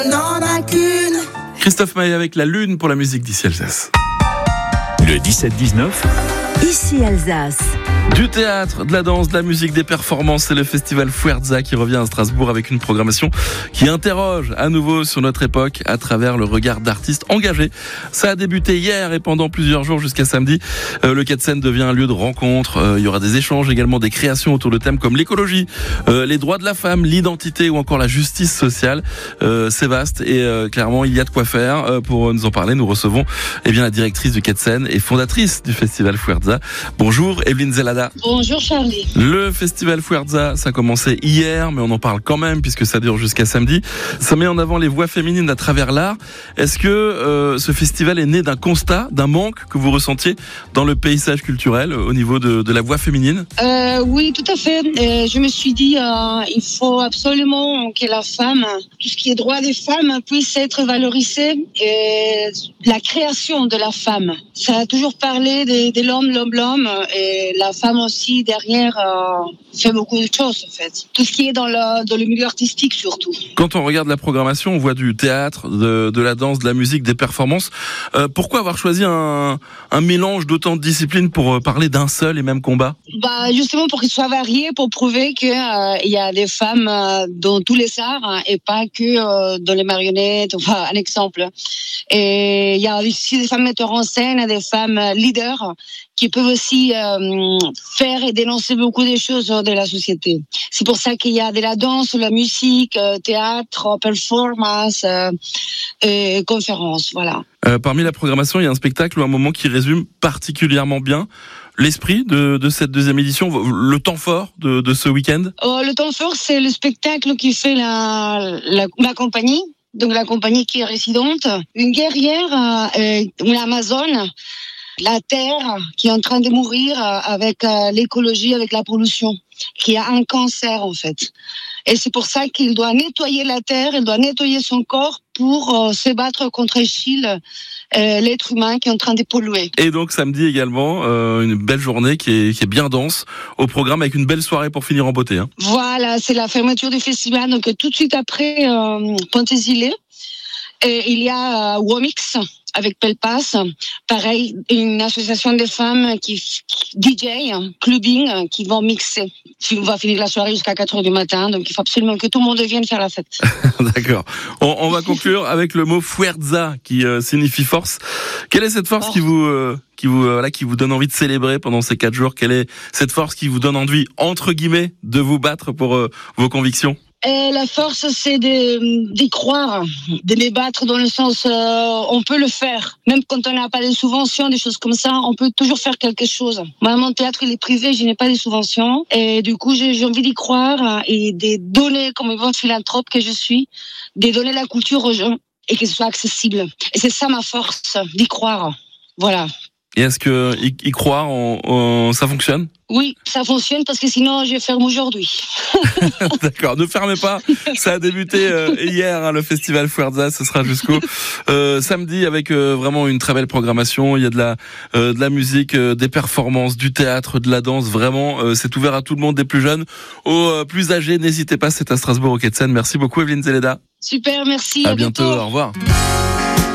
n'en a qu'une. Christophe Maé avec La Lune pour la musique d'ici Alsace. Le 17-19. Ici Alsace. Du théâtre, de la danse, de la musique, des performances, c'est le festival Fuerza qui revient à Strasbourg avec une programmation qui interroge à nouveau sur notre époque à travers le regard d'artistes engagés. Ça a débuté hier et pendant plusieurs jours jusqu'à samedi. Le Quai de Seine devient un lieu de rencontre. Il y aura des échanges, également des créations autour de thèmes comme l'écologie, les droits de la femme, l'identité ou encore la justice sociale. C'est vaste et clairement il y a de quoi faire. Pour nous en parler, nous recevons la directrice du Quai de Seine et fondatrice du festival Fuerza. Bonjour Evelyne Zelada. Bonjour Charlie. Le festival Fuerza, ça a commencé hier, mais on en parle quand même puisque ça dure jusqu'à samedi. Ça met en avant les voix féminines à travers l'art. Est-ce que ce festival est né d'un constat, d'un manque que vous ressentiez dans le paysage culturel au niveau de la voix féminine ? Oui, tout à fait. Je me suis dit, il faut absolument que la femme, tout ce qui est droit des femmes, puisse être valorisé. Et la création de la femme. Ça a toujours parlé de l'homme, et la femme aussi derrière fait beaucoup de choses en fait. Tout ce qui est dans le milieu artistique surtout. Quand on regarde la programmation, on voit du théâtre, de la danse, de la musique, des performances. Pourquoi avoir choisi un mélange d'autant de disciplines pour parler d'un seul et même combat ? Justement pour qu'il soit varié, pour prouver que il y a des femmes dans tous les arts et pas que dans les marionnettes. Enfin, un exemple. Et il y a aussi des femmes metteurs en scène, des femmes leaders qui peuvent aussi faire et dénoncer beaucoup de choses de la société. C'est pour ça qu'il y a de la danse, de la musique, théâtre, performance et conférences. Voilà. Parmi la programmation, il y a un spectacle ou un moment qui résume particulièrement bien l'esprit de cette deuxième édition, le temps fort de ce week-end. Le temps fort, c'est le spectacle qui fait la compagnie. Donc la compagnie qui est résidente, une guerrière, une Amazone, la terre qui est en train de mourir avec l'écologie, avec la pollution, qui a un cancer en fait. Et c'est pour ça qu'il doit nettoyer la terre, il doit nettoyer son corps pour se battre contre Achille, l'être humain qui est en train de polluer. Et donc samedi également, une belle journée qui est bien dense au programme avec une belle soirée pour finir en beauté. Voilà, c'est la fermeture du festival. Donc tout de suite après Pontésilé, il y a Womix avec Pelpas, pareil, une association de femmes qui DJ, clubbing, qui vont mixer. On va finir la soirée jusqu'à 4h du matin, donc il faut absolument que tout le monde vienne faire la fête. D'accord. On va conclure avec le mot Fuerza qui signifie force. Quelle est cette force qui vous donne envie de célébrer pendant ces 4 jours ? Quelle est cette force qui vous donne envie, entre guillemets, de vous battre pour vos convictions ? La force, c'est d'y croire, de les battre dans le sens, on peut le faire. Même quand on n'a pas de subventions, des choses comme ça, on peut toujours faire quelque chose. Moi, mon théâtre, il est privé, je n'ai pas de subventions. Et du coup, j'ai envie d'y croire et de donner, comme une bonne philanthrope que je suis, de donner la culture aux gens et que ce soit accessible. Et c'est ça ma force, d'y croire. Voilà. Et est-ce que y croire, ça fonctionne ? Oui, ça fonctionne parce que sinon je ferme aujourd'hui. D'accord, ne fermez pas. Ça a débuté hier, le festival Fuerza. Ce sera jusqu'au samedi avec vraiment une très belle programmation. Il y a de la musique, des performances, du théâtre, de la danse. Vraiment, c'est ouvert à tout le monde, des plus jeunes aux plus âgés. N'hésitez pas, c'est à Strasbourg au Quai de Seine. Merci beaucoup Evelyne Zelada. Super, merci. À bientôt. Au revoir.